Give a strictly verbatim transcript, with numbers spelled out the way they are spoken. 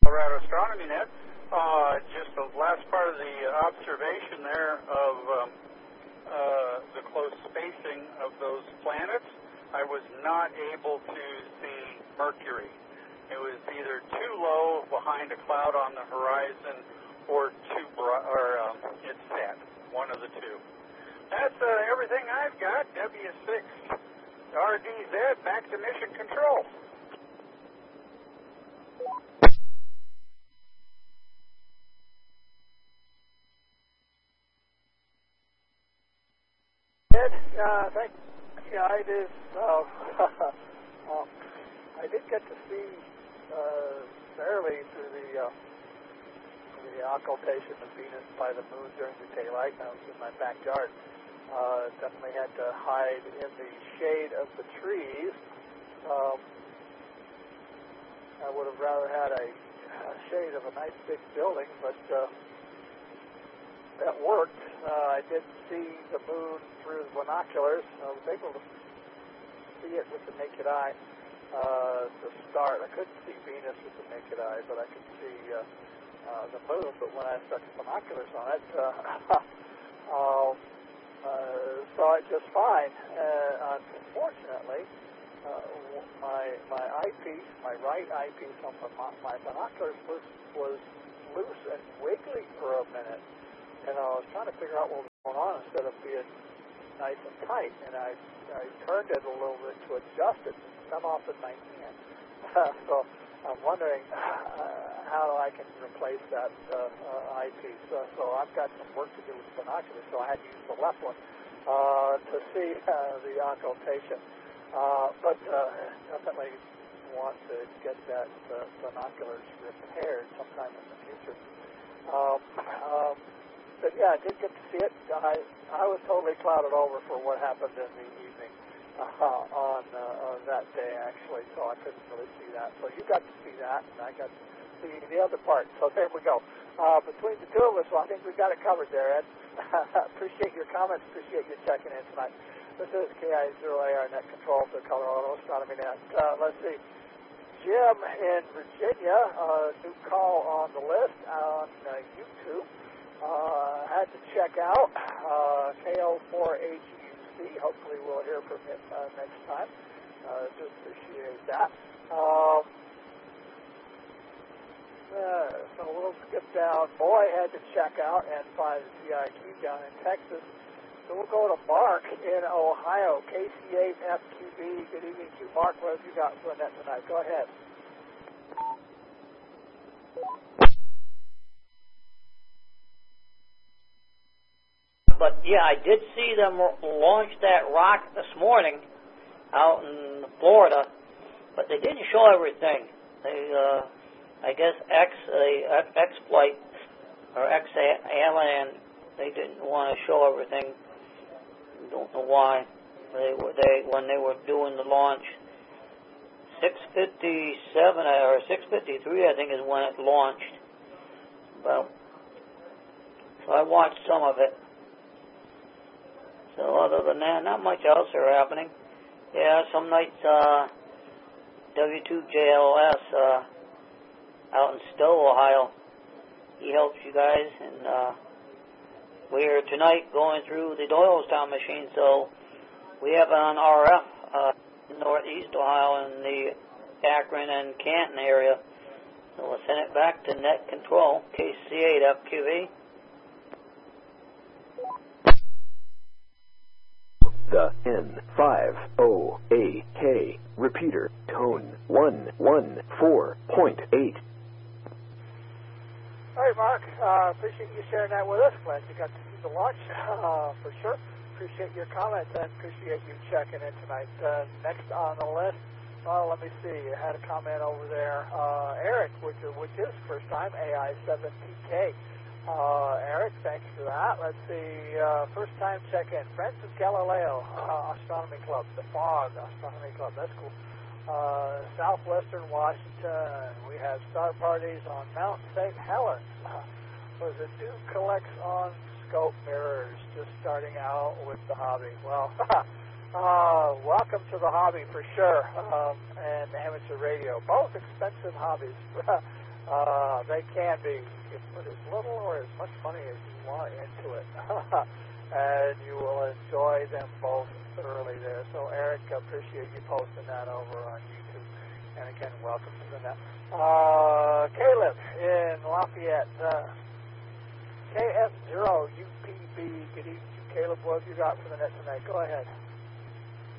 Colorado Astronomy Net. Uh, just the last part of the observation there of um, uh, the close spacing of those planets, I was not able to see Mercury. It was either too low behind a cloud on the horizon or too bright, or um, it's set, one of the two. That's uh, everything I've got. W six R D Z, back to mission control. Ed, uh, thank you. I did, uh, um, I did get to see uh, barely through the uh, the occultation of Venus by the moon during the daylight. I was in my backyard. Uh, definitely had to hide in the shade of the trees. Um, I would have rather had a, a shade of a nice big building, but uh, that worked. Uh, I did see the moon through the binoculars. I was able to see it with the naked eye uh, to start. I couldn't see Venus with the naked eye, but I could see uh, uh, the moon. But when I stuck binoculars on it, uh, um, uh, saw it just fine. Uh, unfortunately, uh, my my eyepiece, my right eyepiece on my binoculars was was loose and wiggly for a minute. And I was trying to figure out what was going on instead of being nice and tight. And I, I turned it a little bit to adjust it. It fell off in my hand. So I'm wondering uh, how I can replace that uh, uh, eyepiece. Uh, so I've got some work to do with binoculars. So I had to use the left one uh, to see uh, the occultation. Uh, but uh, definitely want to get that uh, binoculars repaired sometime in the future. Um, um, But yeah, I did get to see it. I I was totally clouded over for what happened in the evening uh, on uh, on that day, actually, so I couldn't really see that. So you got to see that, and I got to see the other part. So there we go. Uh, between the two of us, well, I think we got it covered there, Ed. Appreciate your comments. Appreciate you checking in tonight. This is K I zero A R Net Control for Colorado Astronomy Net. Uh, let's see. Jim in Virginia, uh, new call on the list on uh, YouTube. Uh, had to check out uh, K O four H U C. Hopefully we'll hear from him uh, next time. Uh, just appreciate that. Um, uh, so we'll skip down. Boy had to check out and find the C I Q down in Texas. So we'll go to Mark in Ohio. K C eight F Q B. Good evening to you, Mark. What have you got for that tonight? Go ahead. But, yeah, I did see them launch that rocket this morning out in Florida, but they didn't show everything. They, uh, I guess, X, uh, X-Flight, or X-Alien, they didn't want to show everything. Don't know why. They were, they, when they were doing the launch, six fifty-seven, or six fifty-three, I think, is when it launched. Well, so I watched some of it. So other than that, not much else are happening. Yeah, some nights, uh, W two J L S, uh, out in Stowe, Ohio, he helps you guys, and, uh, we're tonight going through the Doylestown machine, so we have it on R F, uh, northeast Ohio in the Akron and Canton area. So we'll send it back to Net Control, K C eight F Q V. The N five O A K repeater tone one one four point eight. All right, Mark. Uh, appreciate you sharing that with us. Glad you got to see the launch uh, for sure. Appreciate your comments and appreciate you checking in tonight. Uh, next on the list, well, let me see. I had a comment over there. Uh, Eric, which, which is first time, A I seven T K. Uh, Eric, thanks for that. Let's see, uh, first time check-in. Friends of Galileo uh, Astronomy Club, the Fog Astronomy Club, that's cool. Uh, Southwestern Washington, we have star parties on Mount Saint Helens. Uh, was it Duke collects on scope mirrors, just starting out with the hobby. Well, uh, welcome to the hobby for sure, um, and amateur radio. Both expensive hobbies. Uh, they can be. You can put as little or as much money as you want into it, and you will enjoy them both thoroughly there. So, Eric, I appreciate you posting that over on YouTube. And again, welcome to the net. Uh, Caleb in Lafayette. Uh, K S zero U P B. Good evening, Caleb. What have you got for the net tonight? Go ahead.